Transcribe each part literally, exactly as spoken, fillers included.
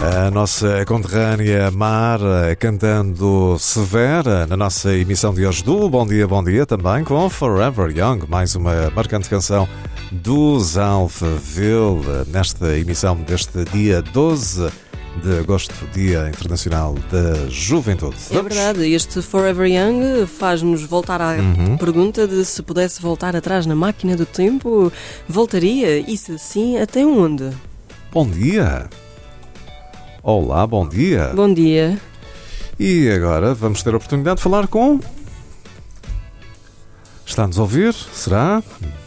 A nossa conterrânea Mar cantando Severa na nossa emissão de hoje do Bom Dia, Bom Dia, também com Forever Young, mais uma marcante canção dos Alphaville, nesta emissão deste dia doze de agosto, Dia Internacional da Juventude. É verdade, este Forever Young faz-nos voltar à uhum. pergunta de se pudesse voltar atrás na máquina do tempo, voltaria? E se sim, até onde? Bom dia! Olá, bom dia! Bom dia! E agora vamos ter a oportunidade de falar com... Está-nos a ouvir? Será?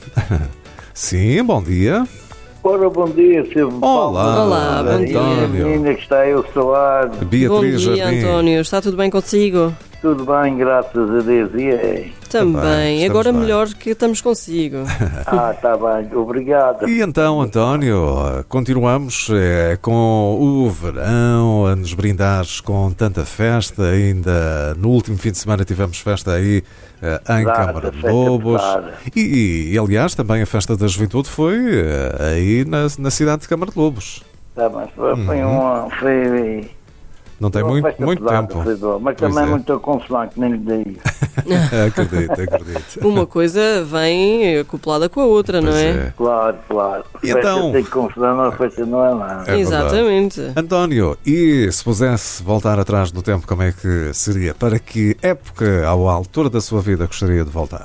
Sim, bom dia! Ora, bom dia, Silvio. Olá, Olá, bom dia. A menina que está aí, o Soares. Beatriz Bom dia, Jardim. António. Está tudo bem consigo? Tudo bem, graças a Deus. E aí? Também. Também, Agora bem. Melhor que estamos consigo. Ah, está bem. Obrigado. E então, António, continuamos é, com o verão, a nos brindares com tanta festa. Ainda no último fim de semana tivemos festa aí é, em Exato, Câmara de festa Lobos. pesada. E, e, aliás, também a festa da juventude foi é, aí na, na cidade de Câmara de Lobos. Está bem. Foi, foi Uhum. uma... Foi... Não tem uma muito, festa muito pesada, tempo. foi boa, mas Pois também é. muita confusão, que nem lhe digo. Acredito, acredito. Uma coisa vem acoplada com a outra, não Pois é? é. Claro, claro. E Festa então? tem confusão, não, a festa não é nada. É verdade. Exatamente. António, e se pudesse voltar atrás no tempo, como é que seria? Para que época, à altura da sua vida, gostaria de voltar?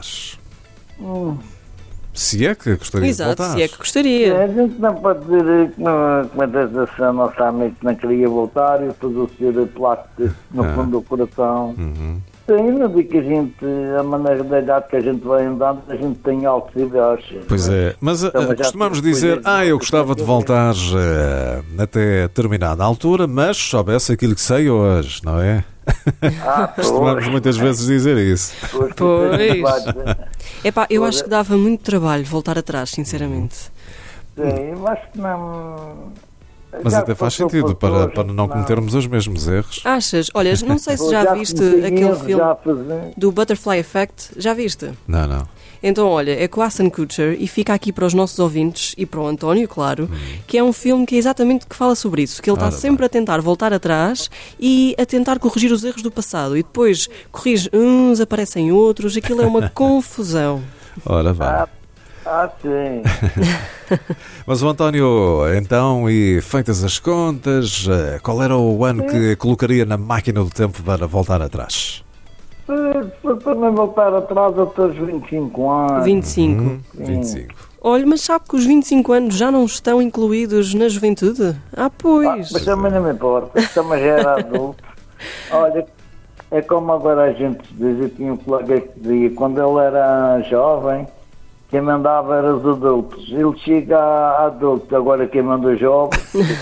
Hum. Se é que gostaria Exato, de voltar. se é que gostaria. A gente não pode dizer que não, como é que a nossa amiga não queria voltar e depois o senhor plástico no Ah. fundo do coração. Uhum. Sim, não digo que a gente, a maneira da idade que a gente vai andando, a gente tem altos e baixos. Pois é, mas Então, uh, mas já costumamos depois dizer, é- ah, eu gostava de voltar uh, até determinada altura, mas se soubesse aquilo que sei hoje, não é? Ah, Costumamos muitas vezes dizer isso. Pois. Pois. Epá, eu Pois acho é. que dava muito trabalho voltar atrás, sinceramente. Sim, mas que não... Mas já até faz passou sentido por para, todos, para não cometermos os mesmos erros. Achas? Olha, não sei se Pois, já viste cometi aquele erros, filme já fiz- do Butterfly Effect. Já viste? Não, não. Então, olha, é com Ashton Kutcher e fica aqui para os nossos ouvintes e para o António, claro, que é um filme que é exatamente que fala sobre isso, que ele está Ora sempre a tentar voltar atrás e a tentar corrigir os erros do passado e depois corrige uns, aparecem outros, aquilo é uma confusão. Ora vai. Ah, ah, sim. Mas o António, então, e feitas as contas, eh, qual era o ano que colocaria na máquina do tempo para voltar atrás? Se para não voltar atrás até os vinte e cinco anos. vinte e cinco. Hum, vinte e cinco. Olha, mas sabe que os vinte e cinco anos já não estão incluídos na juventude? Ah, Ah, pois. mas também não me importa, também já era adulto. Olha, é como agora a gente diz, eu tinha um colega que dizia, quando ele era jovem, quem mandava era os adultos. Ele chega a adulto, agora quem manda jovem,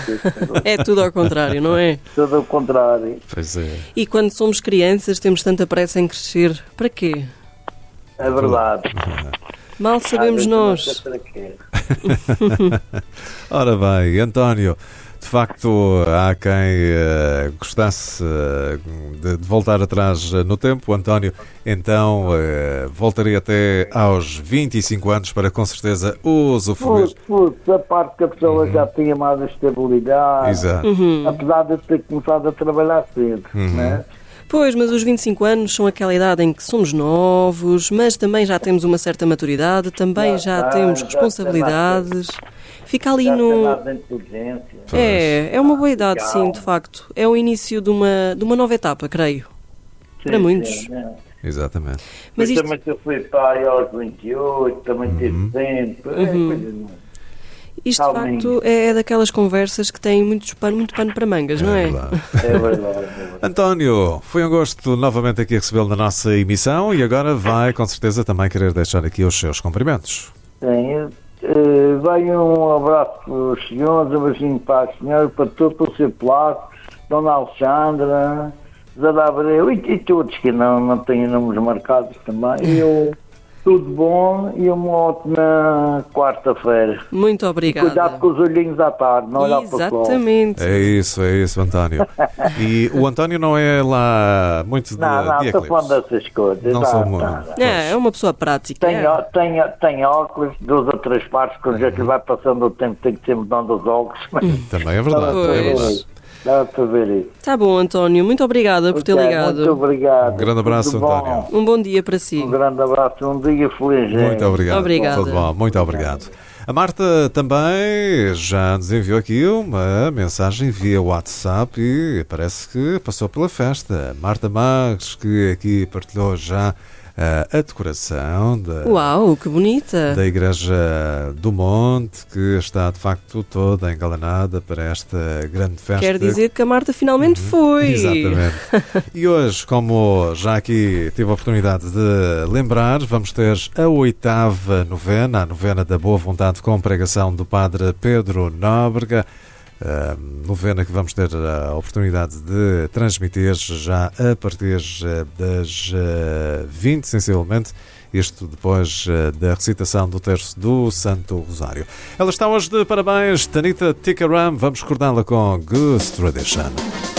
É tudo ao contrário, não é? tudo ao contrário. Pois é. E quando somos crianças temos tanta pressa em crescer. Para quê? É verdade. Mal sabemos Às vezes nós. não sei para quê. Ora bem, António, de facto há quem eh, gostasse eh, de, de voltar atrás eh, no tempo. António, então eh, voltaria até aos vinte e cinco anos para com certeza usufruir. Putz, putz, a parte que a pessoa já tinha mais estabilidade, Exato. apesar de ter começado a trabalhar cedo, né? Pois, mas os vinte e cinco anos são aquela idade em que somos novos, mas também já temos uma certa maturidade, também Já já, tem, temos já responsabilidades. Fica ali Já tem no... mais inteligência. É, é uma boa idade, Calma. sim, de facto. É o início de uma, de uma nova etapa, creio. Para Sim, muitos. sim, né? Exatamente. Mas Mas isto... também eu fui pai aos vinte e oito, também tive tempo. É, coisa não. Isto, de Calminho. facto, é daquelas conversas que têm muito pano, muito pano para mangas, não é? verdade. É verdade. É verdade. António, foi um gosto novamente aqui recebê-lo na nossa emissão e agora vai com certeza também querer deixar aqui os seus cumprimentos. Sim, eh, vai um abraço para os senhores, um beijinho para a senhora, para todo o seu plato, Dona Alexandra, Zé Abreu e, e todos que não, não têm números marcados também. E eu, tudo bom e uma ótima quarta-feira. Muito obrigada. Cuidado com os olhinhos à tarde, não olhar para o sol. Exatamente. É isso, é isso, António. E o António não é lá muito de, Não, não, de estou falando eclipse. dessas coisas. Não Tá, sou tá, muito. tá. É, é uma pessoa prática. Tem, é. ó- tem, tem óculos, duas ou três partes, quando já que vai passando o tempo, tem que ser mudando os óculos. Também é verdade. é Pois. verdade. Dá para ver isso. Tá bom, António. Muito obrigada por ter Ok, ligado. Muito obrigado. Um grande abraço, Tudo bom? António. Um bom dia para si. Um grande abraço, um dia feliz. hein? Muito obrigado. Obrigada. Tudo bom, muito obrigado. A Marta também já nos enviou aqui uma mensagem via WhatsApp e parece que passou pela festa. Marta Marques, que aqui partilhou já a decoração da, Uau, que bonita! da Igreja do Monte, que está de facto toda engalanada para esta grande festa. Quer dizer que a Marta finalmente foi. Exatamente. E hoje, como já aqui tive a oportunidade de lembrar, vamos ter a oitava novena, a novena da Boa Vontade com pregação do Padre Pedro Nóbrega. Uh, novena que vamos ter a oportunidade de transmitir já a partir das uh, vinte, sensivelmente, isto depois uh, da recitação do terço do Santo Rosário. Ela está hoje de parabéns, Tanita Tikaram, vamos recordá-la com Goose Tradition.